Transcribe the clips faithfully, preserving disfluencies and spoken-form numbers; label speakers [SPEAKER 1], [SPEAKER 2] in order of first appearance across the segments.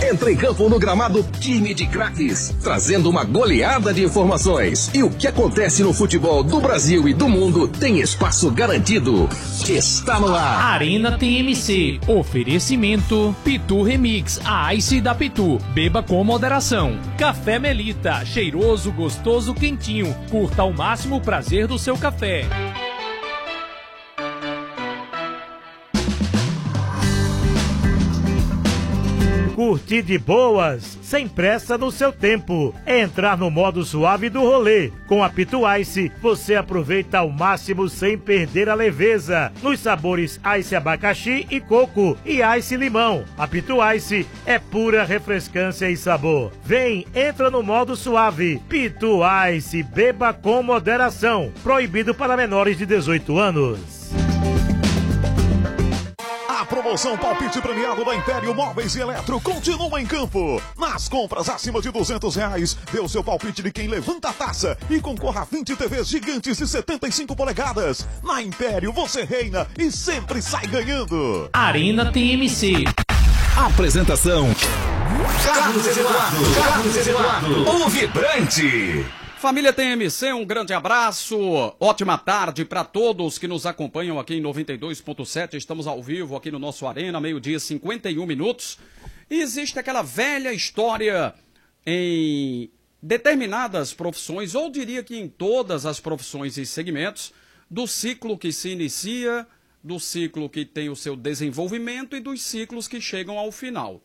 [SPEAKER 1] Entra em campo no gramado Time de Craques, trazendo uma goleada de informações. E o que acontece no futebol do Brasil e do mundo tem espaço garantido. Está no ar.
[SPEAKER 2] Arena T M C. Oferecimento Pitu Remix, a Ice da Pitu. Beba com moderação. Café Melita, cheiroso, gostoso, quentinho. Curta ao máximo o prazer do seu café.
[SPEAKER 3] Curtir de boas, sem pressa no seu tempo. É entrar no modo suave do rolê. Com a Pitu Ice, você aproveita ao máximo sem perder a leveza. Nos sabores Ice abacaxi e coco e Ice limão. A Pitu Ice é pura refrescância e sabor. Vem, entra no modo suave. Pitu Ice, beba com moderação. Proibido para menores de dezoito anos.
[SPEAKER 4] A promoção Palpite Premiado da Império Móveis e Eletro continua em campo. Nas compras acima de duzentos reais, dê o seu palpite de quem levanta a taça e concorra a vinte T Vs gigantes de setenta e cinco polegadas. Na Império você reina e sempre sai ganhando.
[SPEAKER 2] Arena T M C.
[SPEAKER 1] Apresentação: Carlos Eduardo. Carlos Eduardo, o vibrante.
[SPEAKER 5] Família T M C, um grande abraço, ótima tarde para todos que nos acompanham aqui em noventa e dois ponto sete, estamos ao vivo aqui no nosso Arena, meio-dia e cinquenta e um minutos, e existe aquela velha história em determinadas profissões, ou diria que em todas as profissões e segmentos, do ciclo que se inicia, do ciclo que tem o seu desenvolvimento e dos ciclos que chegam ao final.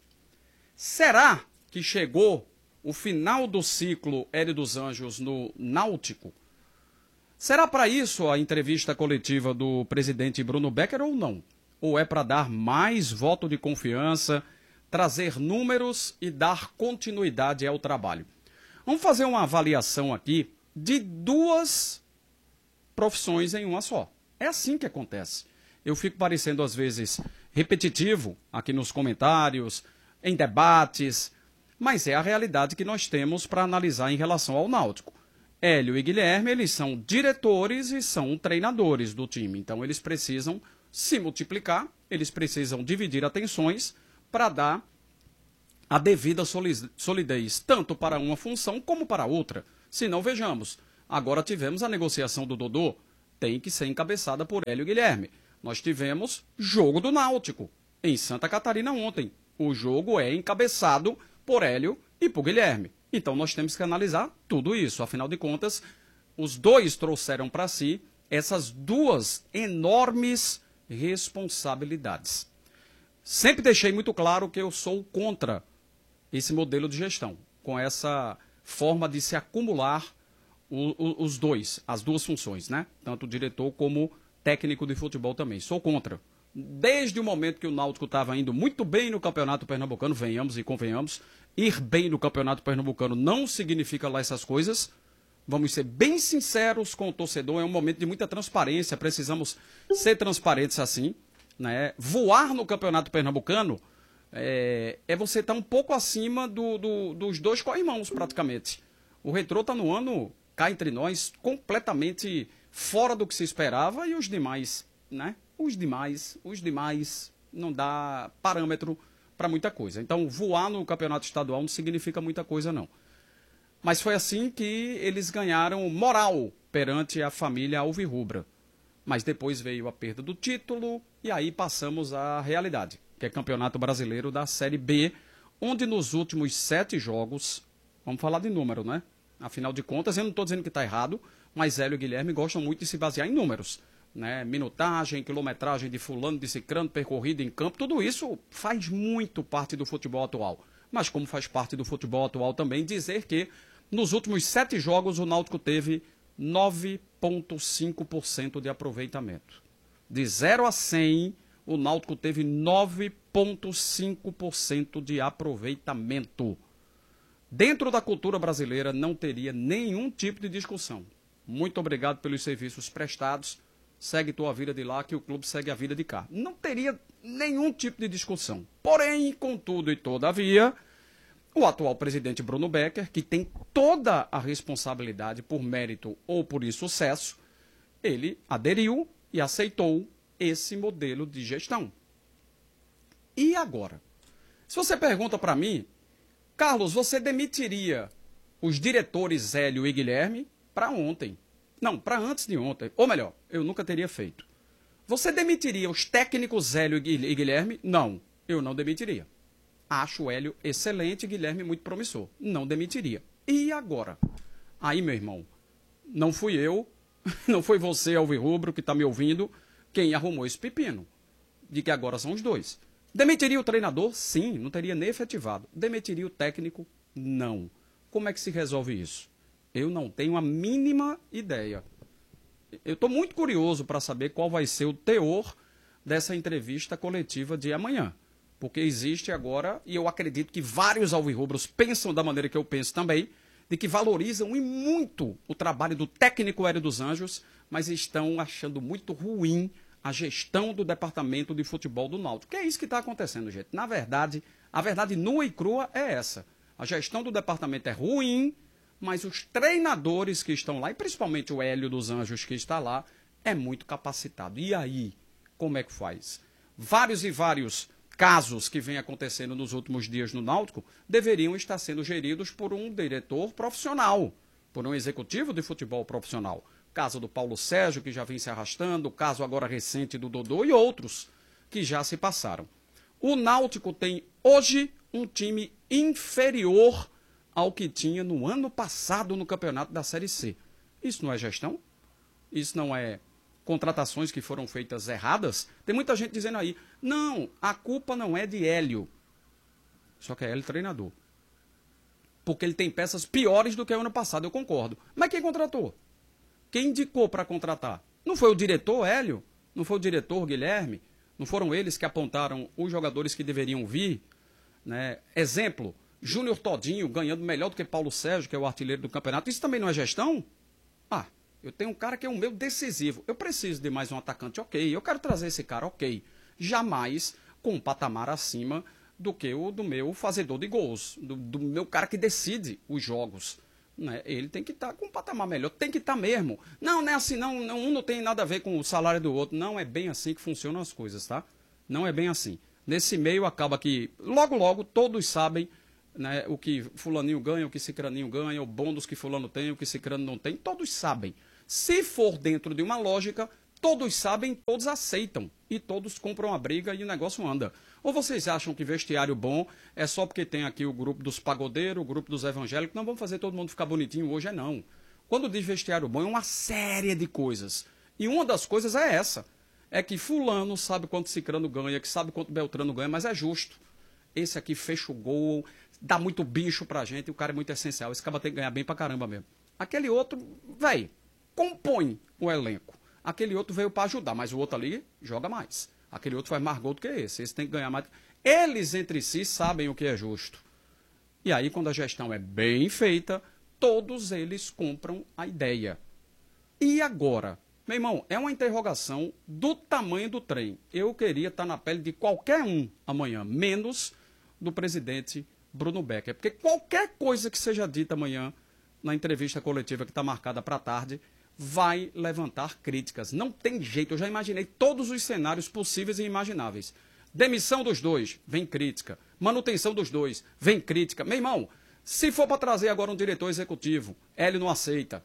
[SPEAKER 5] Será que chegou o final do ciclo Hélio dos Anjos no Náutico? Será para isso a entrevista coletiva do presidente Bruno Becker ou não? Ou é para dar mais voto de confiança, trazer números e dar continuidade ao trabalho? Vamos fazer uma avaliação aqui de duas profissões em uma só. É assim que acontece. Eu fico parecendo às vezes repetitivo aqui nos comentários, em debates, mas é a realidade que nós temos para analisar em relação ao Náutico. Hélio e Guilherme, eles são diretores e são treinadores do time. Então, eles precisam se multiplicar, eles precisam dividir atenções para dar a devida solidez, tanto para uma função como para outra. Se não, vejamos, agora tivemos a negociação do Dodô, tem que ser encabeçada por Hélio e Guilherme. Nós tivemos jogo do Náutico em Santa Catarina ontem. O jogo é encabeçado por Hélio e por Guilherme. Então nós temos que analisar tudo isso. Afinal de contas, os dois trouxeram para si essas duas enormes responsabilidades. Sempre deixei muito claro que eu sou contra esse modelo de gestão, com essa forma de se acumular o, o, os dois, as duas funções, né? Tanto o diretor como técnico de futebol também. Sou contra. Desde o momento que o Náutico estava indo muito bem no Campeonato Pernambucano, venhamos e convenhamos, ir bem no Campeonato Pernambucano não significa lá essas coisas. Vamos ser bem sinceros com o torcedor, é um momento de muita transparência, precisamos ser transparentes assim, né? Voar no Campeonato Pernambucano é, é você estar tá um pouco acima do, do, dos dois co-irmãos, praticamente. O Retrô está no ano, cá entre nós, completamente fora do que se esperava, e os demais, né? Os demais, os demais não dá parâmetro para muita coisa. Então, voar no campeonato estadual não significa muita coisa, não. Mas foi assim que eles ganharam moral perante a família alvirrubra. Mas depois veio a perda do título e aí passamos à realidade, que é Campeonato Brasileiro da Série B, onde nos últimos sete jogos, vamos falar de número, né? Afinal de contas, eu não estou dizendo que está errado, mas Hélio e Guilherme gostam muito de se basear em números. Né, minutagem, quilometragem de fulano, de cicrano, percorrido em campo, tudo isso faz muito parte do futebol atual. Mas como faz parte do futebol atual também, dizer que nos últimos sete jogos o Náutico teve nove vírgula cinco por cento de aproveitamento. De zero a cem, o Náutico teve nove vírgula cinco por cento de aproveitamento. Dentro da cultura brasileira não teria nenhum tipo de discussão. Muito obrigado pelos serviços prestados. Segue tua vida de lá, que o clube segue a vida de cá. Não teria nenhum tipo de discussão. Porém, contudo e todavia, o atual presidente Bruno Becker, que tem toda a responsabilidade por mérito ou por insucesso, ele aderiu e aceitou esse modelo de gestão. E agora? Se você pergunta para mim, Carlos, você demitiria os diretores Hélio e Guilherme para ontem? Não, para antes de ontem. Ou melhor, eu nunca teria feito. Você demitiria os técnicos Hélio e Guilherme? Não, eu não demitiria. Acho o Hélio excelente e Guilherme muito promissor. Não demitiria. E agora? Aí, meu irmão, não fui eu, não foi você, Alvirrubro, que está me ouvindo, quem arrumou esse pepino. De que agora são os dois. Demitiria o treinador? Sim, não teria nem efetivado. Demitiria o técnico? Não. Como é que se resolve isso? Eu não tenho a mínima ideia. Eu estou muito curioso para saber qual vai ser o teor dessa entrevista coletiva de amanhã. Porque existe agora, e eu acredito que vários alvirrubros pensam da maneira que eu penso também, de que valorizam e muito o trabalho do técnico Hélio dos Anjos, mas estão achando muito ruim a gestão do departamento de futebol do Náutico. Que é isso que está acontecendo, gente. Na verdade, a verdade nua e crua é essa. A gestão do departamento é ruim, mas os treinadores que estão lá, e principalmente o Hélio dos Anjos que está lá, é muito capacitado. E aí, como é que faz? Vários e vários casos que vêm acontecendo nos últimos dias no Náutico deveriam estar sendo geridos por um diretor profissional, por um executivo de futebol profissional. Caso do Paulo Sérgio, que já vem se arrastando, o caso agora recente do Dodô e outros que já se passaram. O Náutico tem hoje um time inferior ao que tinha no ano passado no campeonato da Série C. Isso não é gestão? Isso não é contratações que foram feitas erradas? Tem muita gente dizendo aí, não, a culpa não é de Hélio. Só que é Hélio treinador. Porque ele tem peças piores do que o ano passado, eu concordo. Mas quem contratou? Quem indicou para contratar? Não foi o diretor Hélio? Não foi o diretor Guilherme? Não foram eles que apontaram os jogadores que deveriam vir? Né? Exemplo, Júnior Todinho ganhando melhor do que Paulo Sérgio, que é o artilheiro do campeonato. Isso também não é gestão? Ah, eu tenho um cara que é o meu decisivo. Eu preciso de mais um atacante, ok. Eu quero trazer esse cara, ok. Jamais com um patamar acima do que o do meu fazedor de gols, do, do meu cara que decide os jogos. Né? Ele tem que estar tá com um patamar melhor, tem que estar tá mesmo. Não, não é assim, não, não, um não tem nada a ver com o salário do outro. Não é bem assim que funcionam as coisas, tá? Não é bem assim. Nesse meio acaba que, logo, logo, todos sabem, né, o que fulaninho ganha, o que cicraninho ganha, o bônus que fulano tem, o que cicrano não tem, todos sabem. Se for dentro de uma lógica, todos sabem, todos aceitam. E todos compram a briga e o negócio anda. Ou vocês acham que vestiário bom é só porque tem aqui o grupo dos pagodeiros, o grupo dos evangélicos? Não vamos fazer todo mundo ficar bonitinho hoje, é não. Quando diz vestiário bom, é uma série de coisas. E uma das coisas é essa. É que fulano sabe quanto cicrano ganha, que sabe quanto beltrano ganha, mas é justo. Esse aqui fecha o gol, dá muito bicho pra gente, e o cara é muito essencial. Esse cara tem que ganhar bem pra caramba mesmo. Aquele outro, velho, compõe o elenco. Aquele outro veio para ajudar, mas o outro ali joga mais. Aquele outro faz mais gol do que esse. Esse tem que ganhar mais. Eles entre si sabem o que é justo. E aí, quando a gestão é bem feita, todos eles compram a ideia. E agora? Meu irmão, é uma interrogação do tamanho do trem. Eu queria estar na pele de qualquer um amanhã, menos do presidente Bruno Becker. Porque qualquer coisa que seja dita amanhã, na entrevista coletiva que está marcada para a tarde, vai levantar críticas. Não tem jeito, eu já imaginei todos os cenários possíveis e imagináveis. Demissão dos dois, vem crítica. Manutenção dos dois, vem crítica. Meu irmão, se for para trazer agora um diretor executivo, ele não aceita.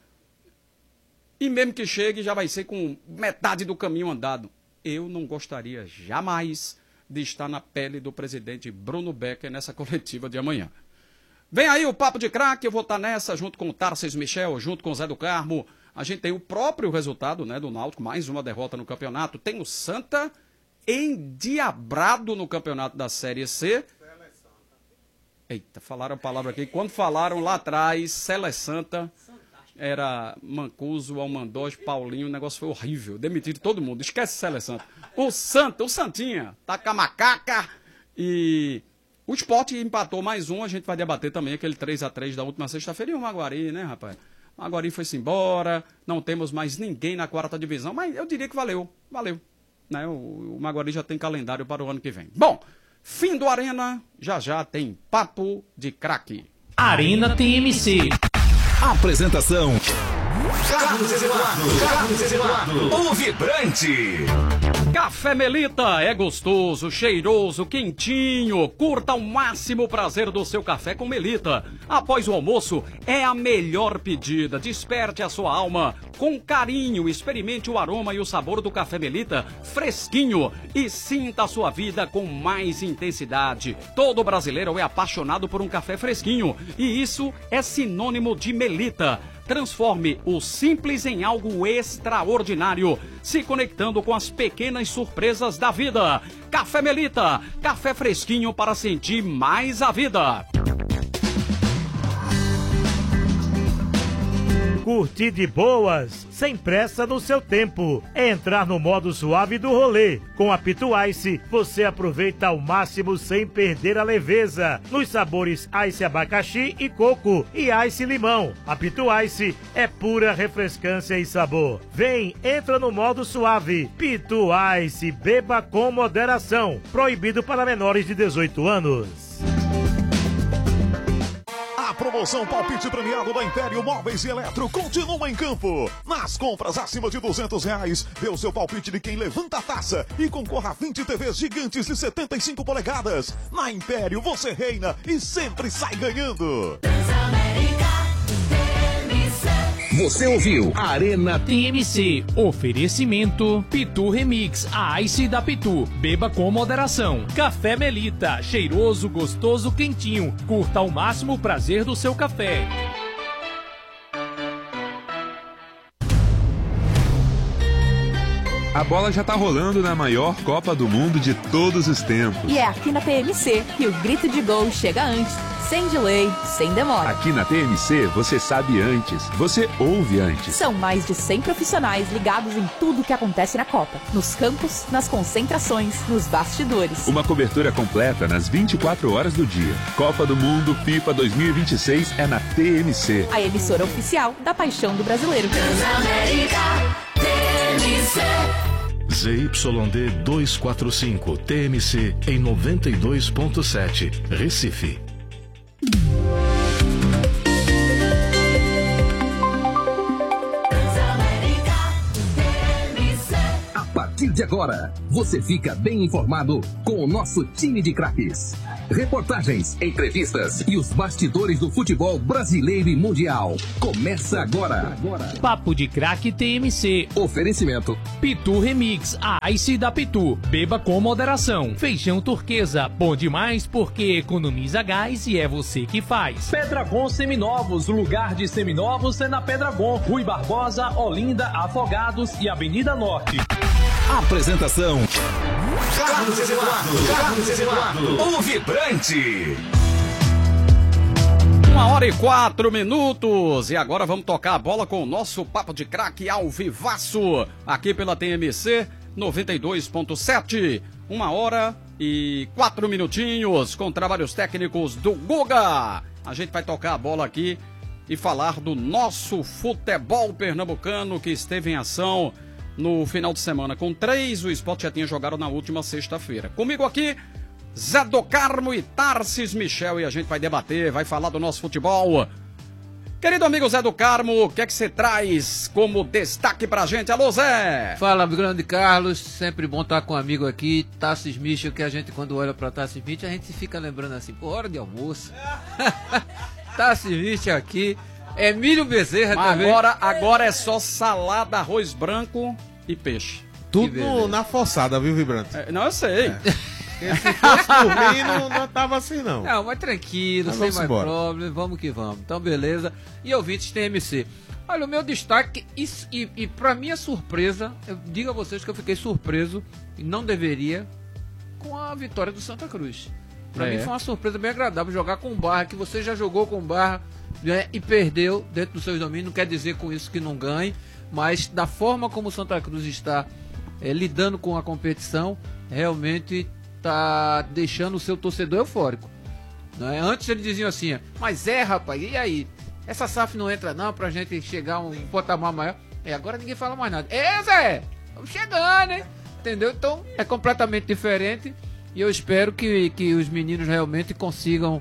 [SPEAKER 5] E mesmo que chegue, já vai ser com metade do caminho andado. Eu não gostaria jamais de estar na pele do presidente Bruno Becker nessa coletiva de amanhã. Vem aí o Papo de Craque, eu vou estar nessa junto com o Tarcísio Michel, junto com o Zé do Carmo. A gente tem o próprio resultado, né, do Náutico, mais uma derrota no campeonato. Tem o Santa endiabrado no campeonato da Série C. Eita, falaram a palavra aqui. Quando falaram lá atrás, Sele Santa, era Mancuso, Almandós, Paulinho, o negócio foi horrível. Demitiram todo mundo, esquece Sele Santa. O Santa, o Santinha, tá com a macaca. E o Sport empatou mais um, a gente vai debater também aquele três a três da última sexta-feira. E o Maguari, né, rapaz? O Maguari foi-se embora, não temos mais ninguém na quarta divisão, mas eu diria que valeu, valeu. Né? O, o Maguari já tem calendário para o ano que vem. Bom, fim do Arena, já já tem Papo de Craque.
[SPEAKER 2] Arena T M C.
[SPEAKER 1] Apresentação Carlos Eduardo, Carlos Eduardo, o vibrante.
[SPEAKER 5] Café Melita é gostoso, cheiroso, quentinho. Curta ao máximo o prazer do seu café com Melita. Após o almoço, é a melhor pedida. Desperte a sua alma com carinho. Experimente o aroma e o sabor do café Melita fresquinho e sinta a sua vida com mais intensidade. Todo brasileiro é apaixonado por um café fresquinho e isso é sinônimo de Melita. Transforme o simples em algo extraordinário, se conectando com as pequenas surpresas da vida. Café Melita, café fresquinho para sentir mais a vida.
[SPEAKER 3] Curtir de boas, sem pressa no seu tempo. É entrar no modo suave do rolê. Com a Pitu Ice, você aproveita ao máximo sem perder a leveza. Nos sabores Ice abacaxi e coco e Ice limão. A Pitu Ice é pura refrescância e sabor. Vem, entra no modo suave. Pitu Ice, beba com moderação. Proibido para menores de dezoito anos.
[SPEAKER 4] A promoção Palpite Premiado da Império Móveis e Eletro continua em campo. Nas compras acima de duzentos reais, dê o seu palpite de quem levanta a taça e concorra a vinte T Vs gigantes de setenta e cinco polegadas. Na Império você reina e sempre sai ganhando.
[SPEAKER 1] Você ouviu Arena
[SPEAKER 2] T M C. Oferecimento Pitu Remix, a Ice da Pitu. Beba com moderação. Café Melita, cheiroso, gostoso, quentinho. Curta ao máximo o prazer do seu café.
[SPEAKER 6] A bola já tá rolando na maior Copa do Mundo de todos os tempos.
[SPEAKER 7] E é aqui na T M C que o grito de gol chega antes, sem delay, sem demora.
[SPEAKER 6] Aqui na T M C você sabe antes, você ouve antes.
[SPEAKER 7] São mais de cem profissionais ligados em tudo que acontece na Copa. Nos campos, nas concentrações, nos bastidores.
[SPEAKER 6] Uma cobertura completa nas vinte e quatro horas do dia. Copa do Mundo FIFA dois mil e vinte e seis é na T M C.
[SPEAKER 7] A emissora oficial da paixão do brasileiro.
[SPEAKER 8] Transamérica, T M C.
[SPEAKER 9] Z Y D duzentos e quarenta e cinco, T M C em noventa e dois ponto sete, Recife.
[SPEAKER 1] A partir de agora, você fica bem informado com o nosso time de craques. Reportagens, entrevistas e os bastidores do futebol brasileiro e mundial. Começa agora.
[SPEAKER 2] Papo de Craque T M C.
[SPEAKER 1] Oferecimento
[SPEAKER 2] Pitu Remix, a Ice da Pitu. Beba com moderação. Feijão turquesa, bom demais porque economiza gás e é você que faz. Pedragon Seminovos, o lugar de seminovos é na Pedragon. Rui Barbosa, Olinda, Afogados e Avenida Norte.
[SPEAKER 1] Apresentação Carlos Eduardo, Carlos Eduardo, o vibrante.
[SPEAKER 5] Uma hora e quatro minutos. E agora vamos tocar a bola com o nosso Papo de Craque ao vivaço. Aqui pela T M C noventa e dois ponto sete. Uma hora e quatro minutinhos com trabalhos técnicos do Guga. A gente vai tocar a bola aqui e falar do nosso futebol pernambucano que esteve em ação no final de semana com três. O Sport já tinha jogado na última sexta-feira. Comigo aqui, Zé do Carmo e Tarcis Michel, e a gente vai debater, vai falar do nosso futebol. Querido amigo Zé do Carmo, o que é que você traz como destaque pra gente? Alô, Zé!
[SPEAKER 10] Fala, grande Carlos, sempre bom estar com um amigo aqui, Tarcis Michel, que a gente quando olha pra Tarcis Michel, a gente fica lembrando assim, pô, hora de almoço. Tarcis Michel aqui, Emílio Bezerra
[SPEAKER 5] Mas
[SPEAKER 10] também.
[SPEAKER 5] Agora, agora é só salada, arroz branco e peixe.
[SPEAKER 11] Tudo na forçada, viu, Vibrante?
[SPEAKER 5] É, não, eu sei.
[SPEAKER 11] É. Se fosse por mim, não, não tava assim, não.
[SPEAKER 10] Não, mas tranquilo,
[SPEAKER 11] mas
[SPEAKER 10] sem mais problema, vamos que vamos. Então, beleza. E ouvintes T M C. Olha, o meu destaque, e, e, e pra minha surpresa, eu digo a vocês que eu fiquei surpreso, e não deveria, com a vitória do Santa Cruz. Pra
[SPEAKER 5] é.
[SPEAKER 10] mim foi uma surpresa bem agradável jogar com o Barra, que você já jogou com o Barra, né, e perdeu dentro dos seus domínios. Não quer dizer com isso que não ganhe, mas da forma como o Santa Cruz está é, lidando com a competição, realmente tá deixando o seu torcedor eufórico, né? Antes eles diziam assim, mas é, rapaz, e aí? Essa S A F não entra não pra gente chegar a um patamar maior. E agora ninguém fala mais nada. É, Zé, vamos chegando, né? Entendeu? Então é completamente diferente e eu espero que, que os meninos realmente consigam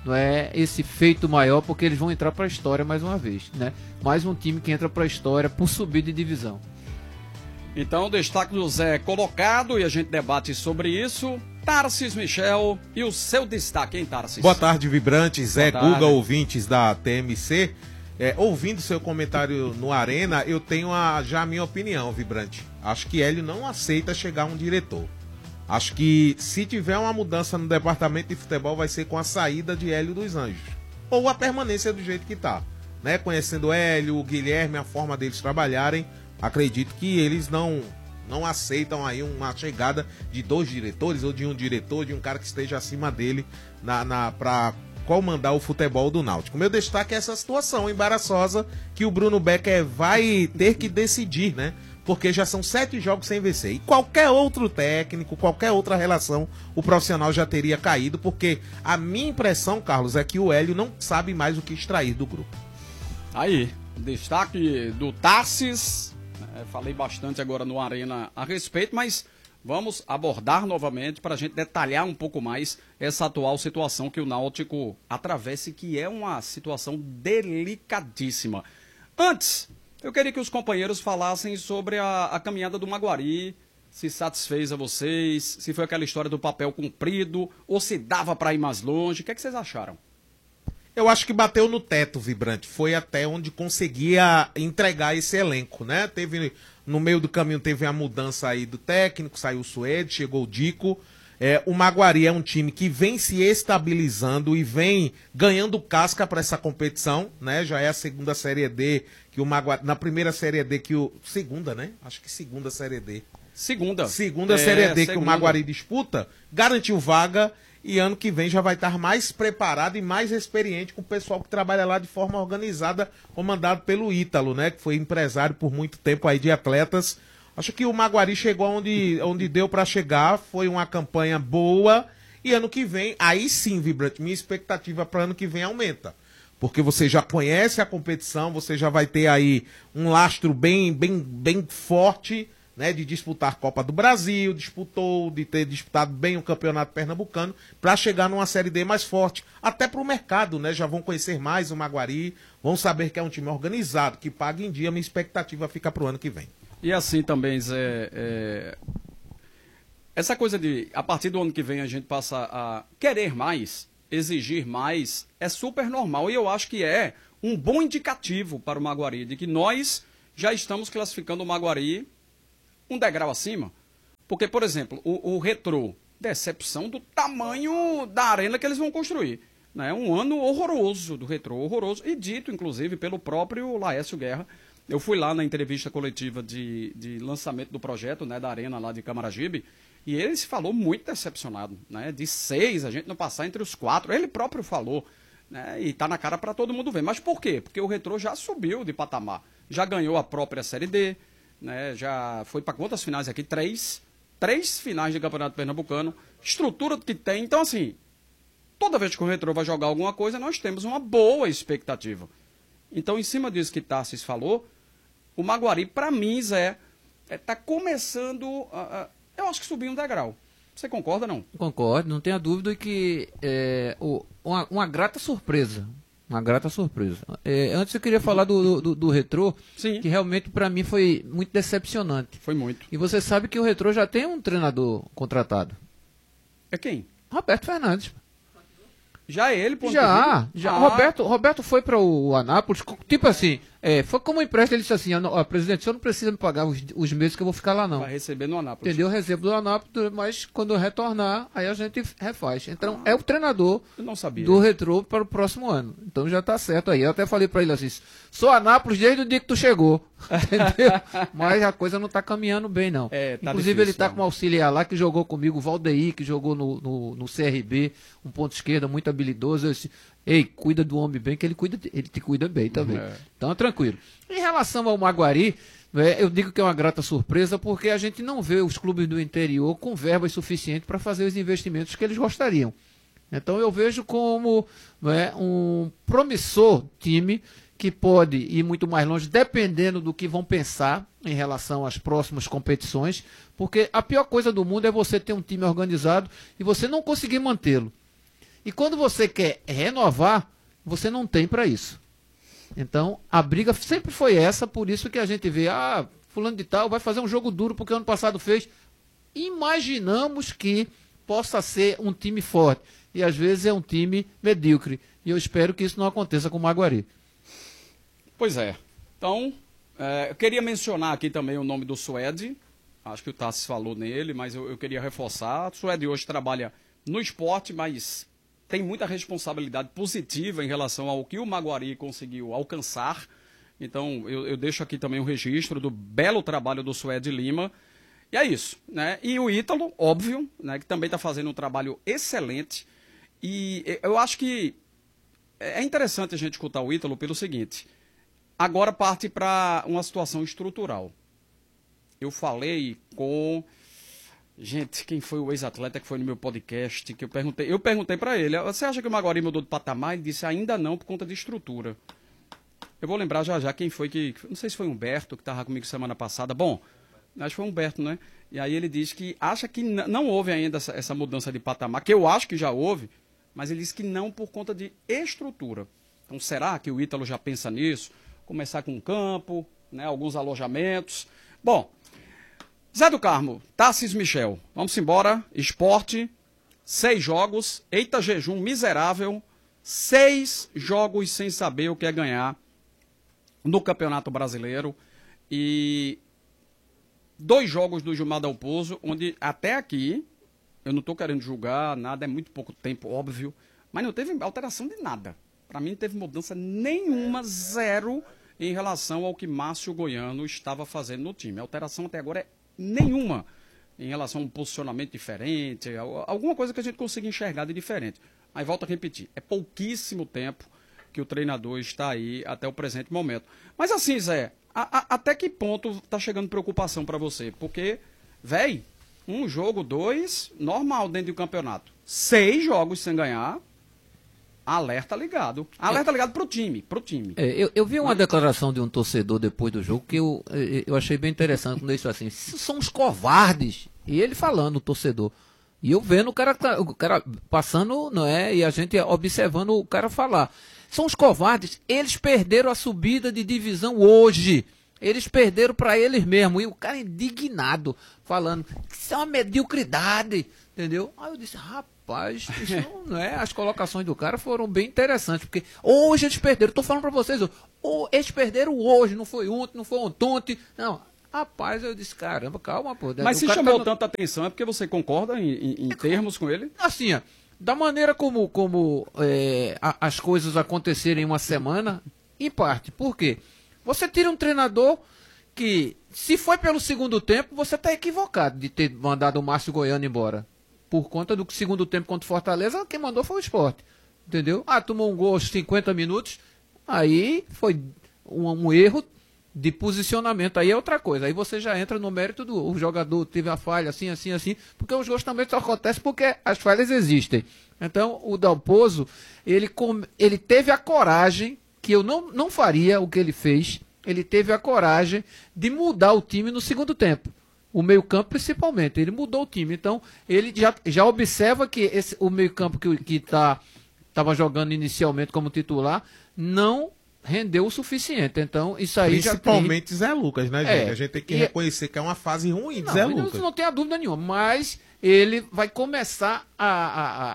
[SPEAKER 10] não é esse feito maior, porque eles vão entrar para a história mais uma vez, né? Mais um time que entra para a história por subir de divisão.
[SPEAKER 5] Então, o destaque do Zé colocado e a gente debate sobre isso. Tarcis Michel e o seu destaque, hein, Tarcis?
[SPEAKER 11] Boa tarde, Vibrantes, Zé
[SPEAKER 5] Boa tarde.
[SPEAKER 11] Guga, ouvintes da T M C. É, ouvindo seu comentário no Arena, eu tenho a, já a minha opinião, Vibrante. Acho que Hélio não aceita chegar um diretor. Acho que se tiver uma mudança no departamento de futebol, vai ser com a saída de Hélio dos Anjos. Ou a permanência do jeito que tá. Né? Conhecendo Hélio, o Guilherme, a forma deles trabalharem, acredito que eles não, não aceitam aí uma chegada de dois diretores, ou de um diretor, de um cara que esteja acima dele na, na, para comandar o futebol do Náutico. Meu destaque é essa situação embaraçosa que o Bruno Becker vai ter que decidir, né? Porque já são sete jogos sem vencer. E qualquer outro técnico, qualquer outra relação, o profissional já teria caído, porque a minha impressão, Carlos, é que o Hélio não sabe mais o que extrair do grupo.
[SPEAKER 5] Aí, destaque do Tarcis. É, falei bastante agora no Arena a respeito, mas vamos abordar novamente para a gente detalhar um pouco mais essa atual situação que o Náutico atravessa, que é uma situação delicadíssima. Antes, eu queria que os companheiros falassem sobre a, a caminhada do Maguari, se satisfez a vocês, se foi aquela história do papel cumprido, ou se dava para ir mais longe. O que é que vocês acharam?
[SPEAKER 11] Eu acho que bateu no teto, Vibrante. Foi até onde conseguia entregar esse elenco, né? Teve, no meio do caminho teve a mudança aí do técnico, saiu o Suede, chegou o Dico. É, o Maguari é um time que vem se estabilizando e vem ganhando casca para essa competição, né? Já é a segunda Série D que o Maguari, na primeira Série D que o segunda, né? Acho que segunda Série D.
[SPEAKER 5] Segunda.
[SPEAKER 11] Segunda
[SPEAKER 5] é,
[SPEAKER 11] Série D
[SPEAKER 5] segunda.
[SPEAKER 11] que o Maguari disputa, garantiu vaga e ano que vem já vai estar mais preparado e mais experiente com o pessoal que trabalha lá de forma organizada, comandado pelo Ítalo, né? Que foi empresário por muito tempo aí de atletas. Acho que o Maguari chegou onde, onde deu para chegar, foi uma campanha boa e ano que vem, aí sim, Vibrante, minha expectativa para ano que vem aumenta. Porque você já conhece a competição, você já vai ter aí um lastro bem, bem, bem forte, né, de disputar Copa do Brasil, disputou, de ter disputado bem o Campeonato Pernambucano, para chegar numa Série D mais forte. Até para o mercado, né, já vão conhecer mais o Maguari, vão saber que é um time organizado, que paga em dia, minha expectativa fica para o ano que vem.
[SPEAKER 5] E assim também, Zé, é... essa coisa de, a partir do ano que vem, a gente passa a querer mais, exigir mais, é super normal. E eu acho que é um bom indicativo para o Maguari, de que nós já estamos classificando o Maguari um degrau acima. Porque, por exemplo, o, o Retrô, decepção do tamanho da arena que eles vão construir. Né? Um ano horroroso do Retrô, horroroso, e dito, inclusive, pelo próprio Laércio Guerra. Eu fui lá na entrevista coletiva de, de lançamento do projeto, né, da arena lá de Camaragibe, e ele se falou muito decepcionado, né, de seis, a gente não passar entre os quatro, ele próprio falou, né, e tá na cara para todo mundo ver. Mas por quê? Porque o Retrô já subiu de patamar, já ganhou a própria Série D, né, já foi para quantas finais aqui? Três, três finais de Campeonato Pernambucano, estrutura que tem, então assim, toda vez que o Retrô vai jogar alguma coisa, nós temos uma boa expectativa. Então, em cima disso que Tarcis falou, o Maguari, para mim, Zé, está é, começando, a, a, eu acho que subir um degrau. Você concorda, não?
[SPEAKER 10] Concordo, não tenha dúvida que é o, uma, uma grata surpresa. Uma grata surpresa. É, antes eu queria falar do, do, do Retrô,
[SPEAKER 5] Sim.
[SPEAKER 10] que realmente para mim foi muito decepcionante.
[SPEAKER 5] Foi muito.
[SPEAKER 10] E você sabe que o Retrô já tem um treinador contratado.
[SPEAKER 5] É quem?
[SPEAKER 10] Roberto Fernandes.
[SPEAKER 5] Já é ele, ponto
[SPEAKER 10] Já, já.
[SPEAKER 5] Ah.
[SPEAKER 10] Roberto, Roberto foi para o Anápolis, tipo assim, é, foi como empréstimo, ele disse assim, ó, presidente, o senhor não precisa me pagar os, os meses que eu vou ficar lá não.
[SPEAKER 5] Vai receber no Anápolis.
[SPEAKER 10] Entendeu? Recebo do Anápolis, mas quando eu retornar, aí a gente refaz. Então, é o treinador
[SPEAKER 5] eu não sabia.
[SPEAKER 10] do Retrô para o próximo ano. Então já tá certo aí. Eu até falei para ele assim, sou Anápolis desde o dia que tu chegou. Entendeu? Mas a coisa não tá caminhando bem, não.
[SPEAKER 5] É, tá
[SPEAKER 10] Inclusive,
[SPEAKER 5] difícil,
[SPEAKER 10] ele tá
[SPEAKER 5] não.
[SPEAKER 10] com um auxiliar lá que jogou comigo, o Valdeir, que jogou no, no, no C R B, um ponto esquerda muito habilidoso. Eu disse, ei, cuida do homem bem, que ele, cuida, ele te cuida bem também.
[SPEAKER 5] É.
[SPEAKER 10] Então, tranquilo. Em relação ao Maguari, é, eu digo que é uma grata surpresa porque a gente não vê os clubes do interior com verbas suficientes para fazer os investimentos que eles gostariam. Então, eu vejo como é, um promissor time que pode ir muito mais longe, dependendo do que vão pensar em relação às próximas competições, porque a pior coisa do mundo é você ter um time organizado e você não conseguir mantê-lo. E quando você quer renovar, você não tem para isso. Então, a briga sempre foi essa, por isso que a gente vê, ah, fulano de tal vai fazer um jogo duro porque ano passado fez. Imaginamos que possa ser um time forte. E às vezes é um time medíocre. E eu espero que isso não aconteça com o Maguari.
[SPEAKER 5] Pois é. Então, é, eu queria mencionar aqui também o nome do Suede. Acho que o Tassi falou nele, mas eu, eu queria reforçar. O Suede hoje trabalha no esporte, mas tem muita responsabilidade positiva em relação ao que o Maguari conseguiu alcançar. Então, eu, eu deixo aqui também o registro do belo trabalho do Suede Lima. E é isso, né? E o Ítalo, óbvio, né, que também está fazendo um trabalho excelente. E eu acho que é interessante a gente escutar o Ítalo pelo seguinte. Agora parte para uma situação estrutural. Eu falei com... Gente, quem foi o ex-atleta que foi no meu podcast, que eu perguntei, eu perguntei para ele, você acha que o Maguari mudou de patamar? Ele disse, ainda não, por conta de estrutura. Eu vou lembrar já já quem foi que, não sei se foi o Humberto, que estava comigo semana passada, bom, acho que foi o Humberto, né? E aí ele disse que acha que não houve ainda essa, essa mudança de patamar, que eu acho que já houve, mas ele disse que não por conta de estrutura. Então será que o Ítalo já pensa nisso? Começar com um campo, né, alguns alojamentos. Bom, Zé do Carmo, Tassis Michel, vamos embora. Esporte, seis jogos, eita jejum miserável, seis jogos sem saber o que é ganhar no Campeonato Brasileiro e dois jogos do Gilmar Dalpozo, onde até aqui, eu não estou querendo julgar nada, é muito pouco tempo, óbvio, mas não teve alteração de nada. Para mim não teve mudança nenhuma, zero, em relação ao que Márcio Goiano estava fazendo no time. A alteração até agora é nenhuma em relação a um posicionamento diferente, alguma coisa que a gente consiga enxergar de diferente. Aí volto a repetir, é pouquíssimo tempo que o treinador está aí até o presente momento. Mas assim, Zé, a, a, até que ponto está chegando preocupação para você? Porque, véi, um jogo, dois, normal dentro do campeonato. Seis jogos sem ganhar, alerta ligado. Alerta ligado pro time, pro time.
[SPEAKER 10] É, eu, eu vi uma declaração de um torcedor depois do jogo que eu, eu achei bem interessante quando ele disse assim, são os covardes. E ele falando, o torcedor. E eu vendo o cara, o cara passando, não é? E a gente observando o cara falar. São os covardes, eles perderam a subida de divisão hoje. Eles perderam para eles mesmos. E o cara indignado, falando que isso é uma mediocridade, entendeu? Aí eu disse, rapaz, isso não, não é? As colocações do cara foram bem interessantes, porque hoje eles perderam. Estou falando para vocês, oh, eles perderam hoje, não foi ontem, não foi ontem. Não, rapaz, eu disse, caramba, calma, pô.
[SPEAKER 5] Mas
[SPEAKER 10] o
[SPEAKER 5] se
[SPEAKER 10] cara
[SPEAKER 5] chamou
[SPEAKER 10] tá no...
[SPEAKER 5] tanta atenção, é porque você concorda em, em, em termos com ele?
[SPEAKER 10] Assim, ó, da maneira como, como é, a, as coisas acontecerem em uma semana, em parte. Por quê? Você tira um treinador que, se foi pelo segundo tempo, você está equivocado de ter mandado o Márcio Goiano embora. Por conta do segundo tempo contra o Fortaleza, quem mandou foi o Sport. Entendeu? Ah, tomou um gol aos cinquenta minutos, aí foi um, um erro de posicionamento. Aí é outra coisa. Aí você já entra no mérito do o jogador teve a falha, assim, assim, assim. Porque os gols também só acontecem porque as falhas existem. Então, o Dalpozo, ele, com, ele teve a coragem, que eu não, não faria o que ele fez, ele teve a coragem de mudar o time no segundo tempo. O meio-campo, principalmente. Ele mudou o time. Então, ele já, já observa que esse, o meio-campo que estava que jogando inicialmente como titular não rendeu o suficiente. Então, isso aí já tem...
[SPEAKER 11] Principalmente Zé Lucas, né, gente?
[SPEAKER 10] É,
[SPEAKER 11] a gente tem que
[SPEAKER 10] e...
[SPEAKER 11] reconhecer que é uma fase ruim de
[SPEAKER 10] não,
[SPEAKER 11] Zé
[SPEAKER 10] não,
[SPEAKER 11] Lucas.
[SPEAKER 10] Não tenha dúvida nenhuma. Mas ele vai começar a, a,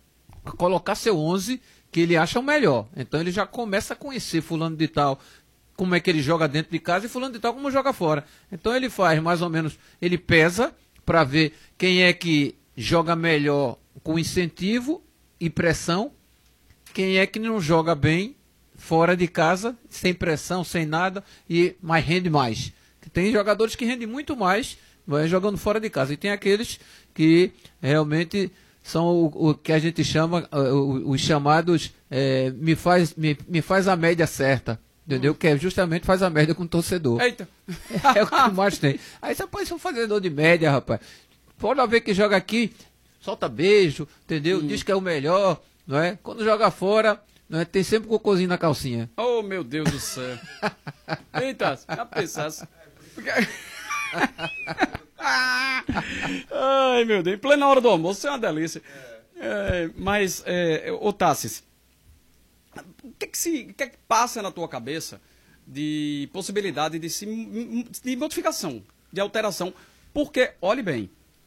[SPEAKER 10] a colocar seu onze que ele acha o melhor. Então, ele já começa a conhecer fulano de tal, como é que ele joga dentro de casa e fulano de tal como joga fora. Então ele faz mais ou menos, ele pesa para ver quem é que joga melhor com incentivo e pressão, quem é que não joga bem fora de casa, sem pressão, sem nada, e mas rende mais. Tem jogadores que rendem muito mais vai jogando fora de casa, e tem aqueles que realmente são o, o que a gente chama, o, os chamados é, me, faz, me, me faz a média certa. Entendeu? Que é justamente faz a média com o torcedor.
[SPEAKER 5] Eita!
[SPEAKER 10] É o que mais tem. Aí você pode ser um fazedor de média, rapaz. Pode ver que joga aqui, solta beijo, entendeu? Hum. Diz que é o melhor, não é? Quando joga fora, não é? Tem sempre cocôzinho na calcinha.
[SPEAKER 5] Oh, meu Deus do céu. Eita, já pensasse. Ai, meu Deus. Em plena hora do almoço, é uma delícia. É, mas, é, ô Tassis, o que que, se, o que que passa na tua cabeça de possibilidade de, se, de modificação, de alteração? Porque, olhe bem,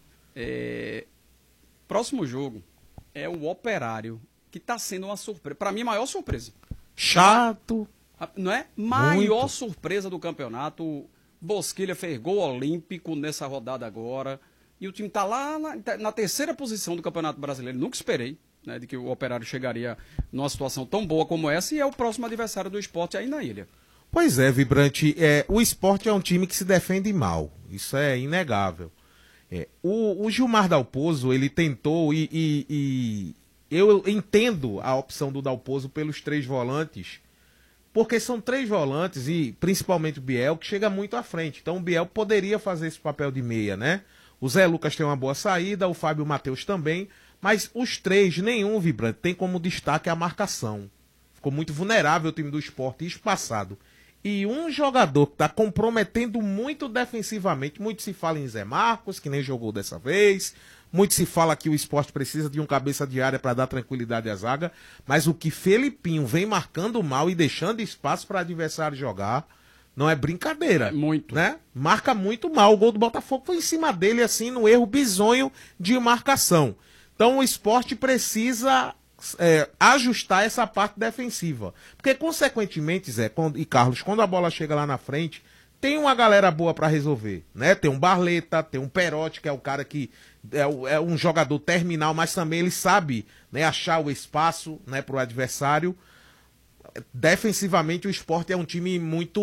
[SPEAKER 5] é, próximo jogo é o Operário, que está sendo uma surpresa. Para mim, a maior surpresa.
[SPEAKER 11] Chato.
[SPEAKER 5] Não é? Maior
[SPEAKER 11] Muito.
[SPEAKER 5] surpresa do campeonato. Bosquilha fez gol olímpico nessa rodada agora. E o time está lá na, na terceira posição do Campeonato Brasileiro. Nunca esperei, né, de que o Operário chegaria numa situação tão boa como essa. E é o próximo adversário do Sport aí na ilha.
[SPEAKER 11] Pois é, Vibrante. É, o Sport é um time que se defende mal. Isso é inegável. É, o, o Gilmar Dalpozo, ele tentou e, e, e eu entendo a opção do Dalpozo pelos três volantes, porque são três volantes e principalmente o Biel que chega muito à frente. Então o Biel poderia fazer esse papel de meia, né? O Zé Lucas tem uma boa saída, o Fábio Matheus também, mas os três, nenhum, Vibrante, tem como destaque a marcação. Ficou muito vulnerável o time do Sport isso passado. E um jogador que está comprometendo muito defensivamente, muito se fala em Zé Marcos, que nem jogou dessa vez, muito se fala que o Sport precisa de um cabeça de área para dar tranquilidade à zaga, mas o que Felipinho vem marcando mal e deixando espaço para adversário jogar, não é brincadeira.
[SPEAKER 5] Muito.
[SPEAKER 11] Né? Marca muito mal. O gol do Botafogo foi em cima dele, assim, no erro bizonho de marcação. Então o Sport precisa... É, ajustar essa parte defensiva. Porque, consequentemente, Zé quando, e Carlos, quando a bola chega lá na frente, tem uma galera boa para resolver, né? Tem um Barleta, tem um Perotti, que é o cara que é, é um jogador terminal, mas também ele sabe, né, achar o espaço, né, pro adversário. Defensivamente, o Sport é um time muito,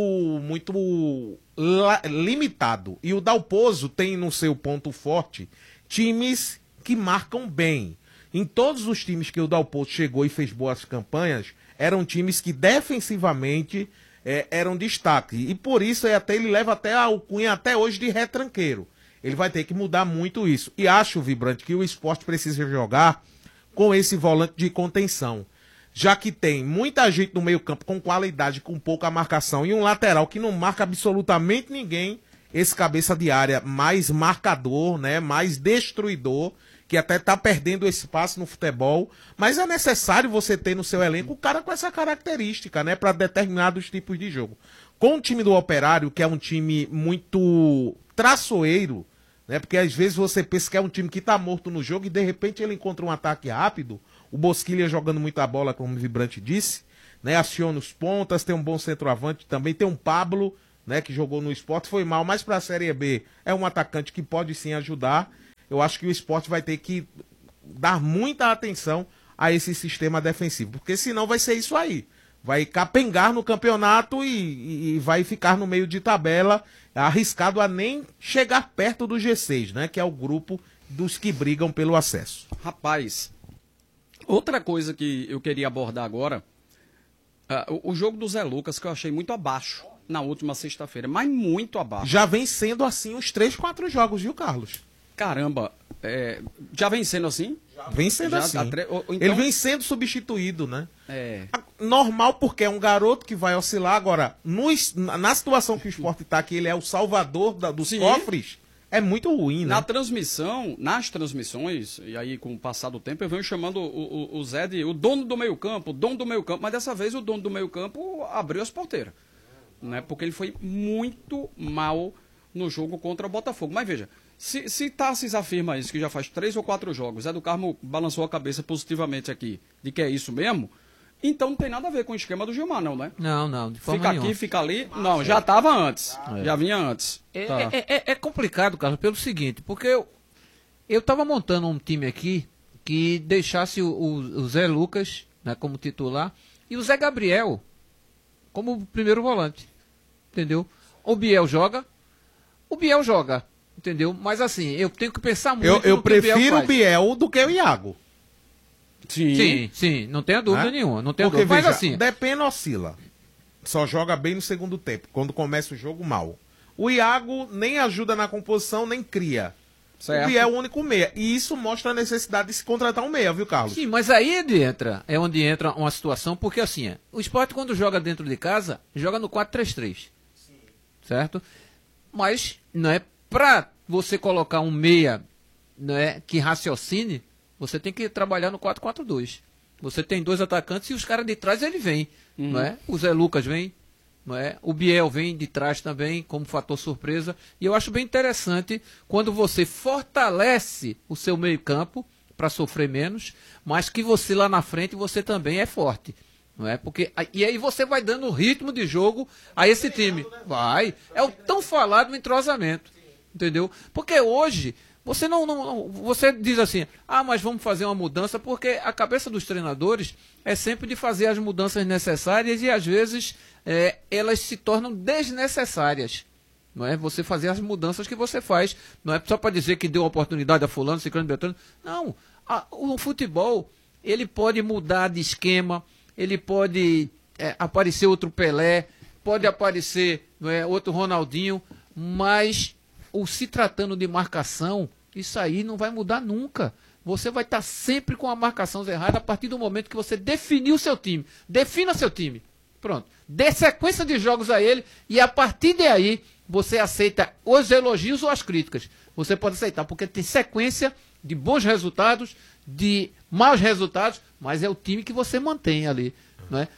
[SPEAKER 11] muito la, limitado. E o Dalpozo tem no seu ponto forte times que marcam bem. Em todos os times que o Dalpozo chegou e fez boas campanhas, eram times que defensivamente é, eram destaque. E por isso é até, ele leva até a alcunha até hoje de retranqueiro. Ele vai ter que mudar muito isso. E acho, Vibrante, que o Sport precisa jogar com esse volante de contenção. Já que tem muita gente no meio campo com qualidade, com pouca marcação, e um lateral que não marca absolutamente ninguém, esse cabeça de área mais marcador, né, mais destruidor, que até tá perdendo espaço no futebol, mas é necessário você ter no seu elenco um cara com essa característica, né, para determinados tipos de jogo. Com o time do Operário, que é um time muito traçoeiro, né, porque às vezes você pensa que é um time que tá morto no jogo e de repente ele encontra um ataque rápido, o Bosquilha jogando muita bola, como o Vibrante disse, né, aciona os pontas, tem um bom centroavante também, tem um Pablo, né, que jogou no Sport, foi mal, mas para a Série B é um atacante que pode sim ajudar. Eu acho que o Sport vai ter que dar muita atenção a esse sistema defensivo, porque senão vai ser isso aí. Vai capengar no campeonato e, e vai ficar no meio de tabela, arriscado a nem chegar perto do G seis, né? Que é o grupo dos que brigam pelo acesso.
[SPEAKER 5] Rapaz, outra coisa que eu queria abordar agora, uh, o, o jogo do Zé Lucas, que eu achei muito abaixo na última sexta-feira, mas muito abaixo.
[SPEAKER 11] Já vem sendo assim uns três, quatro jogos, viu, Carlos?
[SPEAKER 5] Caramba, é, já vem sendo assim?
[SPEAKER 11] Já vem sendo já, assim. Tre... Ou, então... Ele vem sendo substituído, né?
[SPEAKER 5] É.
[SPEAKER 11] Normal, porque é um garoto que vai oscilar. Agora, no, na situação que o Sport está, que ele é o salvador da, dos Sim. cofres, é muito ruim, né?
[SPEAKER 5] Na transmissão, nas transmissões, e aí com o passar do tempo, eu venho chamando o, o, o Zé de o dono do meio campo, o dono do meio campo, mas dessa vez o dono do meio campo abriu as porteiras, né? Porque ele foi muito mal no jogo contra o Botafogo. Mas veja, Se, se Tassis afirma isso, que já faz três ou quatro jogos, Zé do Carmo balançou a cabeça positivamente aqui, de que é isso mesmo, então não tem nada a ver com o esquema do Gilmar, não, né?
[SPEAKER 10] Não, não, de forma
[SPEAKER 5] Fica
[SPEAKER 10] nenhuma.
[SPEAKER 5] aqui, fica ali. Não, já estava antes. É. Já vinha antes.
[SPEAKER 10] É,
[SPEAKER 5] tá.
[SPEAKER 10] é, é, é complicado, Carlos, pelo seguinte, porque eu eu estava montando um time aqui que deixasse o, o, o Zé Lucas, né, como titular e o Zé Gabriel como primeiro volante. Entendeu? O Biel joga, o Biel joga. Entendeu? Mas assim, eu tenho que pensar muito
[SPEAKER 11] eu, eu
[SPEAKER 10] no que
[SPEAKER 11] prefiro
[SPEAKER 10] o Biel faz.
[SPEAKER 11] o Biel do que o Iago.
[SPEAKER 10] Sim, sim, sim, não tenha dúvida
[SPEAKER 11] né?
[SPEAKER 10] nenhuma. Não tenha
[SPEAKER 11] Porque,
[SPEAKER 10] dúvida. Mas
[SPEAKER 11] veja,
[SPEAKER 10] assim,
[SPEAKER 11] Depena oscila. Só joga bem no segundo tempo. Quando começa o jogo, mal. O Iago nem ajuda na composição, nem cria. Certo. O Biel é o único meia. E isso mostra a necessidade de se contratar um meia, viu, Carlos?
[SPEAKER 10] Sim, mas aí entra, é onde entra uma situação, porque assim, é, o Sport quando joga dentro de casa, joga no quatro três três. Sim. Certo? Mas não é pra você colocar um meia, não é, que raciocine, Você tem que trabalhar no quatro quatro dois. Você tem dois atacantes e os caras de trás ele vem, uhum. não é? O Zé Lucas vem, não é? O Biel vem de trás também como fator surpresa. E eu acho bem interessante quando você fortalece o seu meio-campo para sofrer menos, mas que você lá na frente você também é forte. Não é? Porque, e aí você vai dando ritmo de jogo a esse time. Vai. É o tão falado entrosamento. Entendeu? Porque hoje você não, não. Você diz assim, ah, mas vamos fazer uma mudança, porque a cabeça dos treinadores é sempre de fazer as mudanças necessárias e às vezes é, elas se tornam desnecessárias. Não é você fazer as mudanças que você faz. Não é só para dizer que deu oportunidade a fulano, ciclano, beltrano. Não. A, o futebol, ele pode mudar de esquema, ele pode é, aparecer outro Pelé, pode aparecer não é, outro Ronaldinho, mas o se tratando de marcação, isso aí não vai mudar nunca. Você vai estar sempre com a marcação errada a partir do momento que você definir o seu time. Defina seu time. Pronto. Dê sequência de jogos a ele e a partir daí você aceita os elogios ou as críticas. Você pode aceitar, porque tem sequência de bons resultados, de maus resultados, mas é o time que você mantém ali. Não é?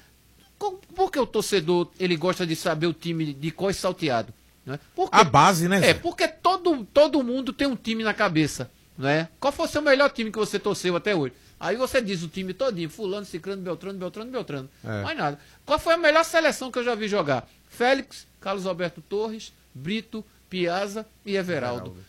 [SPEAKER 10] Por que o torcedor ele gosta de saber o time de qual é salteado? Não é? Porque,
[SPEAKER 11] a base, né?
[SPEAKER 10] É, porque todo, todo mundo tem um time na cabeça. Não é? Qual foi o seu melhor time que você torceu até hoje? Aí você diz o time todinho, fulano, ciclano, beltrano, beltrano, beltrano. É. Mais nada. Qual foi a melhor seleção que eu já vi jogar? Félix, Carlos Alberto Torres, Brito, Piazza e Everaldo. Everaldo.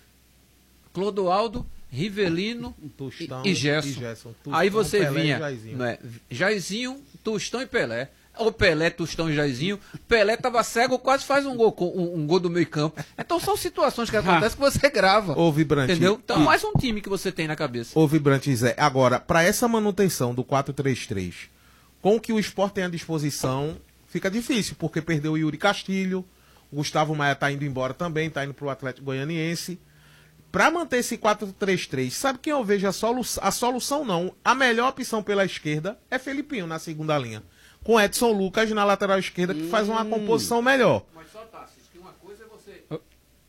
[SPEAKER 10] Clodoaldo, Rivelino Tostão, e, e Gerson. E Gerson. Tostão, aí você Pelé vinha, Jairzinho. Não é? Jairzinho, Tostão e Pelé. O Pelé, Tostão e Jairzinho. Pelé tava cego, quase faz um gol, um, um gol do meio campo. Então são situações que acontecem que você grava.
[SPEAKER 11] Ô, Vibrante.
[SPEAKER 10] Entendeu? Então, mais um time que você tem na cabeça.
[SPEAKER 11] Ô, Vibrante, Zé. Agora, para essa manutenção do quatro três três, com o que o Sport tem à disposição, fica difícil, porque perdeu o Yuri Castilho, o Gustavo Maia tá indo embora também, tá indo pro Atlético Goianiense. Para manter esse quatro três três, sabe quem eu vejo a, solu a solução não? A melhor opção pela esquerda é Felipinho na segunda linha. Com Edson Lucas na lateral esquerda, que hum. faz uma composição melhor. Mas só tá, que uma coisa é
[SPEAKER 10] você.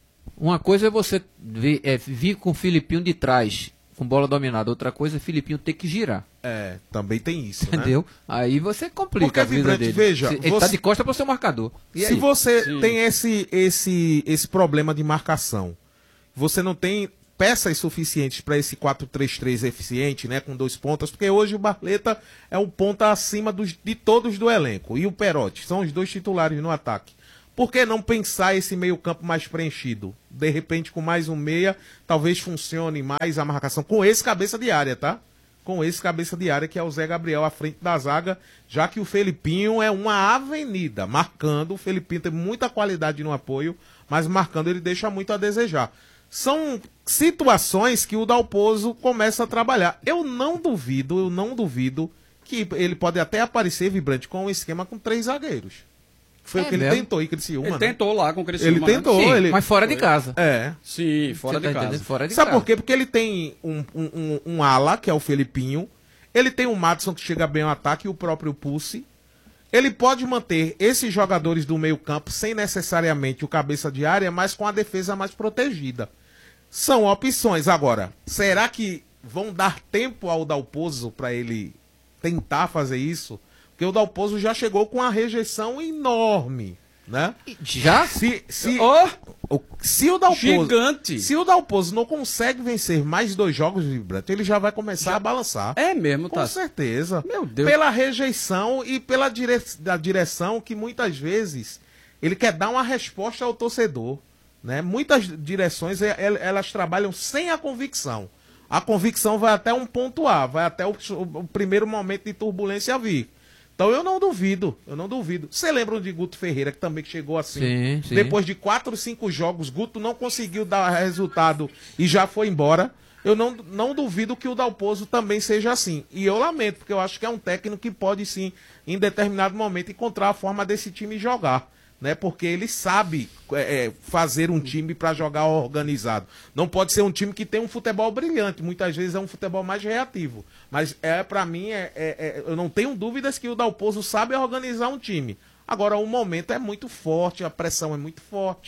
[SPEAKER 10] Uma coisa é você vir, é, vir com o Filipinho de trás, com bola dominada. Outra coisa é o Filipinho ter que girar.
[SPEAKER 11] É, também tem isso.
[SPEAKER 10] Entendeu?
[SPEAKER 11] Né?
[SPEAKER 10] Aí você complica
[SPEAKER 11] Porque,
[SPEAKER 10] a vida
[SPEAKER 11] Vibrante,
[SPEAKER 10] dele.
[SPEAKER 11] Veja,
[SPEAKER 10] Ele
[SPEAKER 11] você...
[SPEAKER 10] tá de costa para o seu marcador. E
[SPEAKER 11] se
[SPEAKER 10] aí?
[SPEAKER 11] você
[SPEAKER 10] Sim.
[SPEAKER 11] tem esse, esse, esse problema de marcação, você não tem peças suficientes para esse quatro três três eficiente, né, com dois pontas, porque hoje o Barleta é o ponta acima dos, de todos do elenco, e o Perotti, são os dois titulares no ataque. Por que não pensar esse meio campo mais preenchido? De repente, com mais um meia, talvez funcione mais a marcação, com esse cabeça de área, tá? Com esse cabeça de área, que é o Zé Gabriel à frente da zaga, já que o Felipinho é uma avenida, marcando, o Felipinho tem muita qualidade no apoio, mas marcando ele deixa muito a desejar. São situações que o Dalpozo começa a trabalhar. Eu não duvido, eu não duvido que ele pode até aparecer, Vibrante, com um esquema com três zagueiros. Foi é o que mesmo? Ele tentou em Criciúma.
[SPEAKER 5] Ele
[SPEAKER 11] né?
[SPEAKER 5] tentou lá com o Criciúma.
[SPEAKER 11] Ele tentou,
[SPEAKER 10] Sim,
[SPEAKER 11] ele...
[SPEAKER 10] mas fora de casa.
[SPEAKER 11] É.
[SPEAKER 5] Sim, fora
[SPEAKER 10] Você
[SPEAKER 5] de
[SPEAKER 10] tá
[SPEAKER 5] casa.
[SPEAKER 10] Fora de
[SPEAKER 11] Sabe
[SPEAKER 10] casa.
[SPEAKER 11] por quê? Porque ele tem um, um, um, um ala, que é o Felipinho. Ele tem o Madison, que chega bem ao ataque, e o próprio Pulse. Ele pode manter esses jogadores do meio campo sem necessariamente o cabeça de área, mas com a defesa mais protegida. São opções. Agora, será que vão dar tempo ao Dalpozo para ele tentar fazer isso? Porque o Dalpozo já chegou com uma rejeição enorme, né?
[SPEAKER 10] Já?
[SPEAKER 11] Se, se,
[SPEAKER 5] oh,
[SPEAKER 11] o, se o Dalpozo,
[SPEAKER 5] gigante.
[SPEAKER 11] Se o Dalpozo não consegue vencer mais dois jogos, Vibrante, ele já vai começar já, a balançar.
[SPEAKER 5] É mesmo, tá?
[SPEAKER 11] Com certeza.
[SPEAKER 5] Meu Deus.
[SPEAKER 11] Pela rejeição e pela dire, da direção que muitas vezes ele quer dar uma resposta ao torcedor. Né? Muitas direções elas trabalham sem a convicção. A convicção vai até um ponto A, vai até o, o primeiro momento de turbulência vir. Então eu não duvido, eu não duvido. Você lembra de Guto Ferreira, que também chegou assim?
[SPEAKER 10] Sim, sim.
[SPEAKER 11] Depois de quatro, cinco jogos, Guto não conseguiu dar resultado e já foi embora. Eu não, não duvido que o Dalpozo também seja assim. E eu lamento, porque eu acho que é um técnico que pode sim, em determinado momento, encontrar a forma desse time jogar. Né, porque ele sabe é, fazer um time para jogar organizado. Não pode ser um time que tem um futebol brilhante, muitas vezes é um futebol mais reativo. Mas é para mim, é, é, é, eu não tenho dúvidas que o Dalpozo sabe organizar um time. Agora, o momento é muito forte, a pressão é muito forte,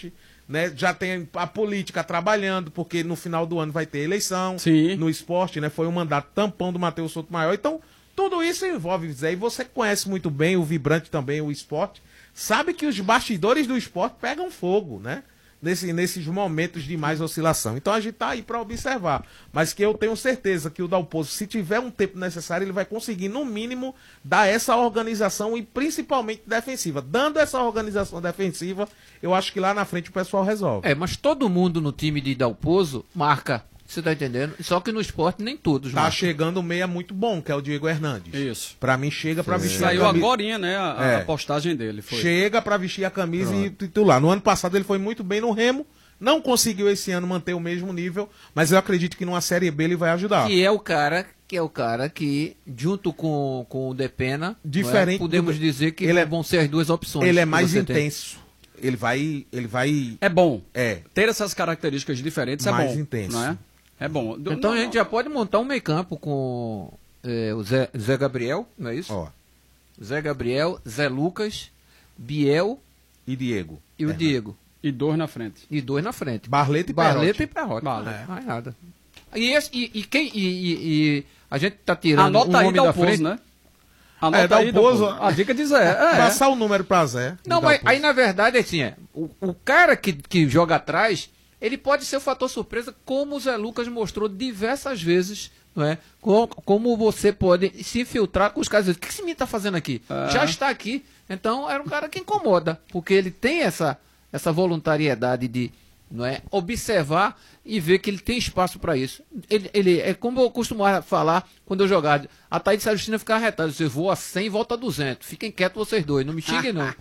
[SPEAKER 11] né? Já tem a política trabalhando, porque no final do ano vai ter eleição.
[SPEAKER 5] Sim.
[SPEAKER 11] No esporte, né? Foi um mandato tampão do Matheus Souto Maior. Então, tudo isso envolve, Zé. E você conhece muito bem o Vibrante também, o esporte. Sabe que os bastidores do esporte pegam fogo, né? Nesse, nesses momentos de mais oscilação. Então a gente tá aí para observar. Mas que eu tenho certeza que o Dalpozo, se tiver um tempo necessário, ele vai conseguir, no mínimo, dar essa organização e principalmente defensiva. Dando essa organização defensiva, eu acho que lá na frente o pessoal resolve.
[SPEAKER 10] É, mas todo mundo no time de Dalpozo marca. Você tá entendendo? Só que no esporte nem todos.
[SPEAKER 11] Tá
[SPEAKER 10] marcam.
[SPEAKER 11] chegando um meia muito bom, que é o Diego Hernandes.
[SPEAKER 5] Isso.
[SPEAKER 11] Pra mim chega pra vestir
[SPEAKER 5] Saiu
[SPEAKER 11] a camisa.
[SPEAKER 5] agorinha, né, a,
[SPEAKER 11] É.
[SPEAKER 5] a postagem dele. Foi.
[SPEAKER 11] Chega pra vestir a camisa
[SPEAKER 5] Pronto.
[SPEAKER 11] e titular. No ano passado ele foi muito bem no Remo, não conseguiu esse ano manter o mesmo nível, mas eu acredito que numa Série B ele vai ajudar.
[SPEAKER 10] Que é o cara que é o cara que, junto com, com o Depena,
[SPEAKER 11] Diferente
[SPEAKER 10] não é? podemos
[SPEAKER 11] do-
[SPEAKER 10] dizer que
[SPEAKER 11] ele é-
[SPEAKER 10] vão ser as duas opções.
[SPEAKER 11] Ele é
[SPEAKER 10] que
[SPEAKER 11] mais
[SPEAKER 10] você tem.
[SPEAKER 11] intenso. Ele vai, ele vai.
[SPEAKER 5] É bom.
[SPEAKER 11] É.
[SPEAKER 5] Ter essas características diferentes é
[SPEAKER 11] Mais
[SPEAKER 5] bom.
[SPEAKER 11] intenso.
[SPEAKER 5] Não é? É bom. Do-
[SPEAKER 10] Então
[SPEAKER 5] não,
[SPEAKER 10] a gente já pode montar um meio campo com é, o Zé, Zé Gabriel, não é isso?
[SPEAKER 11] Ó.
[SPEAKER 10] Zé Gabriel, Zé Lucas, Biel
[SPEAKER 11] E Diego.
[SPEAKER 10] e o
[SPEAKER 11] É.
[SPEAKER 10] Diego.
[SPEAKER 5] E dois na frente.
[SPEAKER 10] E dois na frente.
[SPEAKER 11] Barleta e
[SPEAKER 10] Barleta
[SPEAKER 11] Perotti.
[SPEAKER 10] e Perrotti.
[SPEAKER 5] Barleta.
[SPEAKER 10] É, mais nada. E, esse, e, e quem e, e- e a gente tá tirando
[SPEAKER 5] Anota
[SPEAKER 10] um
[SPEAKER 5] aí
[SPEAKER 10] homem da
[SPEAKER 5] Dalpozo,
[SPEAKER 10] frente,
[SPEAKER 5] né? Anota
[SPEAKER 11] É,
[SPEAKER 5] aí
[SPEAKER 11] Dalpozo-
[SPEAKER 5] Dalpozo. A dica de Zé. É.
[SPEAKER 11] Passar o número pra Zé.
[SPEAKER 10] Não,
[SPEAKER 11] de
[SPEAKER 10] mas
[SPEAKER 11] Dalpozo.
[SPEAKER 10] aí na verdade assim, é, o, o cara que, que joga atrás, ele pode ser o fator surpresa, como o Zé Lucas mostrou diversas vezes, não é? Com- como você pode se infiltrar com os caras. O que esse menino tá fazendo aqui?
[SPEAKER 5] É.
[SPEAKER 10] Já está aqui. Então era um cara que incomoda, porque ele tem essa, essa voluntariedade de, não é, observar e ver que ele tem espaço para isso. Ele, ele é como eu costumava falar quando eu jogava. A Thaís Agostina ficava arretada. Você voa cem e volta duzentos. Fiquem quietos vocês dois, não me xinguem não.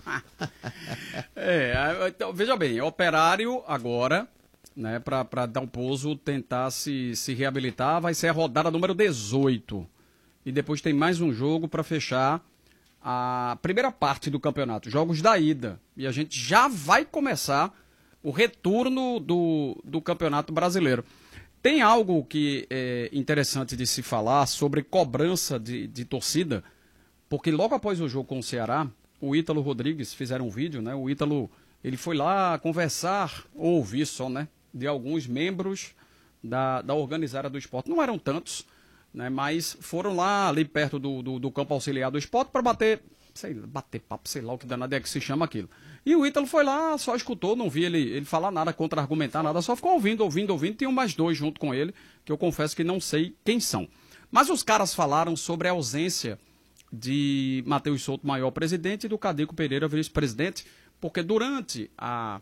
[SPEAKER 5] É, então, veja bem, Operário agora, né, para Dalpozo tentar se, se reabilitar, vai ser a rodada número dezoito. E depois tem mais um jogo para fechar a primeira parte do campeonato, jogos da ida. E a gente já vai começar o retorno do, do Campeonato Brasileiro. Tem algo que é interessante de se falar sobre cobrança de, de torcida, porque logo após o jogo com o Ceará, o Ítalo Rodrigues fizeram um vídeo, né? O Ítalo, ele foi lá conversar, ou ouvir só, né? De alguns membros da, da organizada do esporte. Não eram tantos, né? Mas foram lá ali perto do, do, do campo auxiliar do esporte para bater, sei lá, bater papo, sei lá o que danado é que se chama aquilo. E o Ítalo foi lá, só escutou, não vi ele, ele falar nada, contra-argumentar nada, só ficou ouvindo, ouvindo, ouvindo. Tinham mais dois junto com ele, que eu confesso que não sei quem são. Mas os caras falaram sobre a ausência de Matheus Souto Maior, presidente, e do Cadico Pereira, vice-presidente, porque durante a,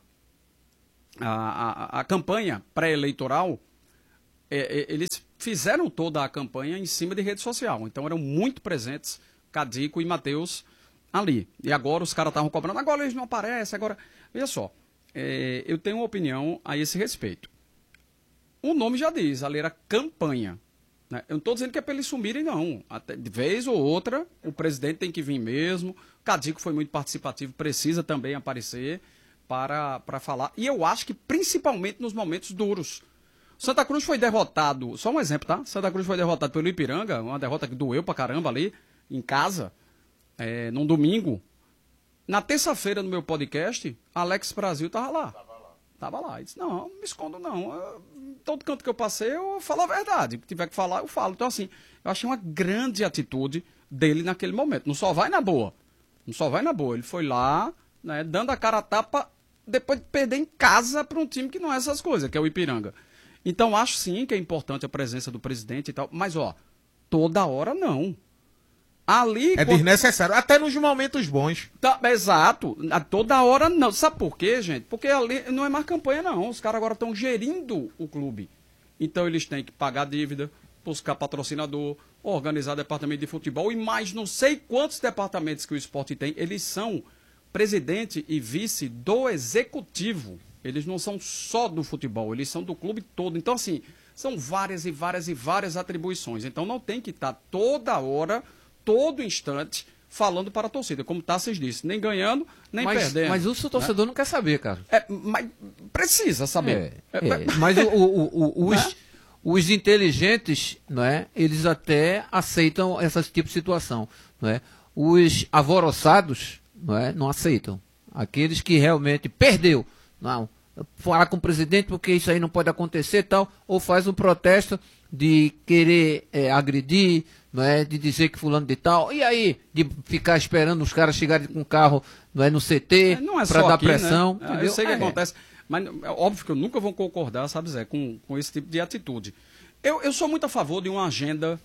[SPEAKER 5] a, a, a campanha pré-eleitoral, é, é, eles fizeram toda a campanha em cima de rede social. Então eram muito presentes Cadico e Matheus ali. E agora os caras estavam cobrando, agora eles não aparecem, agora... Veja só, é, eu tenho uma opinião a esse respeito. O nome já diz, ali era campanha. Né? Eu não estou dizendo que é para eles sumirem, não. Até, de vez ou outra, o presidente tem que vir mesmo. Cadico foi muito participativo, precisa também aparecer para, para falar. E eu acho que principalmente nos momentos duros. Santa Cruz foi derrotado, só um exemplo, tá? Santa Cruz foi derrotado pelo Ipiranga, uma derrota que doeu pra caramba ali, em casa, é, num domingo. Na terça-feira, no meu podcast, Alex Brasil tava lá. Tava lá. Tava lá. Ele disse, não, não me escondo não. Eu, todo canto que eu passei, eu falo a verdade. Se tiver que falar, eu falo. Então, assim, eu achei uma grande atitude dele naquele momento. Não só vai na boa. Não só vai na boa. Ele foi lá, né, dando a cara a tapa, depois de perder em casa para um time que não é essas coisas, que é o Ipiranga. Então, acho sim que é importante a presença do presidente e tal. Mas, ó, toda hora não. Ali...
[SPEAKER 11] É
[SPEAKER 5] quando...
[SPEAKER 11] desnecessário, até nos momentos bons.
[SPEAKER 5] Tá, exato. A toda hora não. Sabe por quê, gente? Porque ali não é mais campanha, não. Os caras agora estão gerindo o clube. Então eles têm que pagar dívida, buscar patrocinador, organizar departamento de futebol e mais não sei quantos departamentos que o esporte tem. Eles são presidente e vice do executivo. Eles não são só do futebol, eles são do clube todo. Então, assim, são várias e várias e várias atribuições. Então não tem que estar toda hora, todo instante, falando para a torcida. Como Tassis disse, nem ganhando, nem
[SPEAKER 10] mas,
[SPEAKER 5] perdendo.
[SPEAKER 10] Mas o torcedor
[SPEAKER 5] né?
[SPEAKER 10] não quer saber, cara.
[SPEAKER 5] É, mas precisa saber.
[SPEAKER 10] É, é, mas o, o, o, os, os inteligentes, não é? Eles até aceitam esse tipo de situação. Não é? Os alvoroçados, não é? Não aceitam. Aqueles que realmente perdeu. Não, falar com o presidente porque isso aí não pode acontecer e tal, ou faz um protesto de querer é, agredir, não é, de dizer que fulano de tal, e aí de ficar esperando os caras chegarem com o carro, não é, no C T,
[SPEAKER 5] é, não é
[SPEAKER 10] para dar
[SPEAKER 5] aqui,
[SPEAKER 10] pressão,
[SPEAKER 5] né?
[SPEAKER 10] entendeu?
[SPEAKER 5] Eu sei que
[SPEAKER 10] é.
[SPEAKER 5] acontece, mas é óbvio que eu nunca vou concordar, sabe, Zé, com, com esse tipo de atitude. Eu, eu sou muito a favor de uma agenda,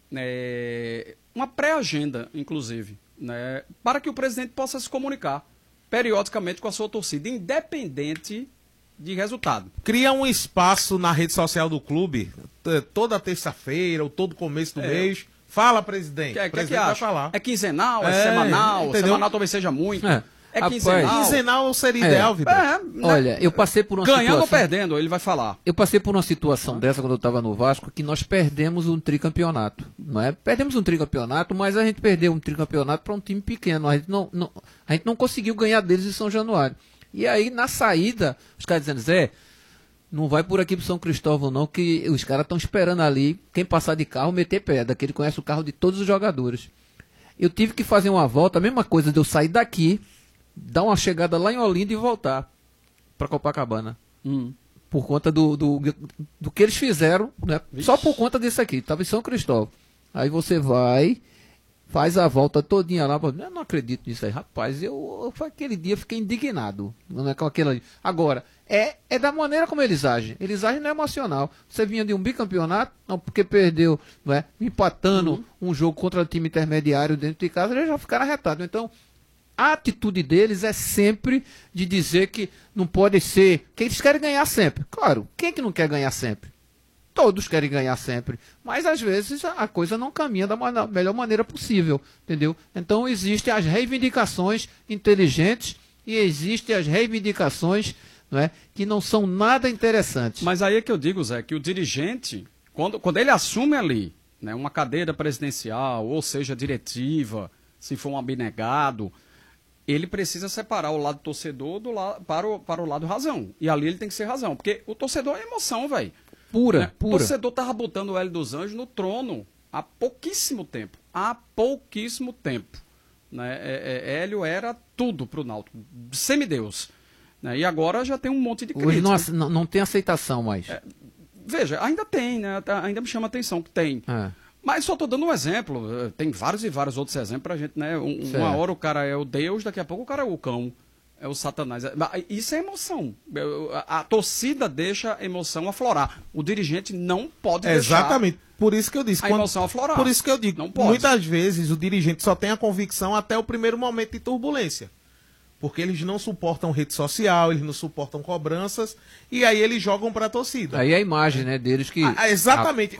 [SPEAKER 5] é, uma pré-agenda, inclusive, né, para que o presidente possa se comunicar periodicamente com a sua torcida, independente de resultado.
[SPEAKER 11] Cria um espaço na rede social do clube, t- toda terça-feira ou todo começo do
[SPEAKER 5] É.
[SPEAKER 11] mês. Fala, presidente.
[SPEAKER 5] Que, é-
[SPEAKER 11] o
[SPEAKER 5] que, é que
[SPEAKER 11] presidente vai
[SPEAKER 5] acha?
[SPEAKER 11] falar.
[SPEAKER 5] É quinzenal, é,
[SPEAKER 11] É,
[SPEAKER 5] semanal,
[SPEAKER 11] entendeu?
[SPEAKER 5] semanal talvez seja muito.
[SPEAKER 10] É.
[SPEAKER 5] É,
[SPEAKER 10] Rapaz,
[SPEAKER 5] quinzenal.
[SPEAKER 11] Quinzenal seria
[SPEAKER 10] É.
[SPEAKER 11] ideal, Vitor.
[SPEAKER 5] É, né?
[SPEAKER 10] Olha, eu passei por uma
[SPEAKER 5] Ganhando ou
[SPEAKER 10] situação...
[SPEAKER 5] perdendo, ele vai falar.
[SPEAKER 10] Eu passei por uma situação dessa quando eu estava no Vasco, que nós perdemos um tricampeonato, não é? Perdemos um tricampeonato, mas a gente perdeu um tricampeonato para um time pequeno. A gente não, não, a gente não conseguiu ganhar deles em São Januário. E aí, na saída, os caras dizendo, Zé, não vai por aqui pro São Cristóvão não, que os caras estão esperando ali, quem passar de carro, meter pedra, que ele conhece o carro de todos os jogadores. Eu tive que fazer uma volta, a mesma coisa de eu sair daqui, dar uma chegada lá em Olinda e voltar para Copacabana.
[SPEAKER 5] Hum.
[SPEAKER 10] Por conta do, do, do que eles fizeram, né? Só por conta disso aqui, estava em São Cristóvão. Aí você vai, faz a volta todinha lá, eu não acredito nisso aí, rapaz, eu, eu aquele dia fiquei indignado, não é com aquela ali. Agora, é, é da maneira como eles agem, eles agem não é emocional. Você vinha de um bicampeonato, não, porque perdeu, não é? Empatando
[SPEAKER 5] Uhum.
[SPEAKER 10] um jogo contra o time intermediário dentro de casa, eles já ficaram arretados. Então, a atitude deles é sempre de dizer que não pode ser, que eles querem ganhar sempre. Claro, quem que não quer ganhar sempre? Todos querem ganhar sempre, mas às vezes a coisa não caminha da man- melhor maneira possível, entendeu? Então existem as reivindicações inteligentes e existem as reivindicações, não é, que não são nada interessantes.
[SPEAKER 5] Mas aí é que eu digo, Zé, que o dirigente, quando, quando ele assume ali, né, uma cadeira presidencial, ou seja, diretiva, se for um abnegado, ele precisa separar o lado torcedor do la para, o, para o lado razão. E ali ele tem que ser razão, porque o torcedor é emoção, velho.
[SPEAKER 10] Pura,
[SPEAKER 5] Né?
[SPEAKER 10] pura.
[SPEAKER 5] O torcedor tava botando o Hélio dos Anjos no trono há pouquíssimo tempo. Há pouquíssimo tempo. Né? É, é, Hélio era tudo pro Náutico. Semideus. Né? E agora já tem um monte de crítica.
[SPEAKER 10] Hoje não, ace- não, não tem aceitação mais.
[SPEAKER 5] É, veja, ainda tem, né? Ainda me chama a atenção que tem.
[SPEAKER 10] É.
[SPEAKER 5] Mas só estou dando um exemplo. eh, Tem vários e vários outros exemplos pra gente, né? Um-
[SPEAKER 10] Certo.
[SPEAKER 5] uma hora o cara é o Deus, daqui a pouco o cara é o cão. É o Satanás. É- mas Isso é emoção. Eu- A, a torcida deixa a emoção aflorar. O dirigente não pode
[SPEAKER 11] É,
[SPEAKER 5] deixar
[SPEAKER 11] exatamente. Por isso que eu disse.
[SPEAKER 5] a emoção aflorar.
[SPEAKER 11] Por isso que eu digo.
[SPEAKER 5] Não pode.
[SPEAKER 11] Muitas vezes o dirigente só tem a convicção até o primeiro momento de turbulência. Porque eles não suportam rede social, eles não suportam cobranças, e aí eles jogam para a torcida.
[SPEAKER 10] Aí é a imagem, né, deles que...
[SPEAKER 11] Ah, exatamente.